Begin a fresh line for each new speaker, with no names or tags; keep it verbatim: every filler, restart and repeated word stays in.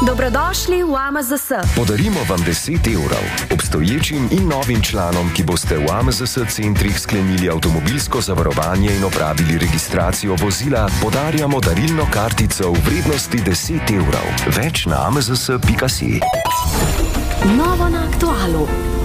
Dobrodošli v A M Z S.
Podarimo vam deset evrov. Obstoječim in novim članom, ki boste v A M Z S centrih sklenili avtomobilsko zavarovanje in opravili registracijo vozila, podarjamo darilno kartico v vrednosti deset evrov. Več na amzs pika si.
Novo na aktualu.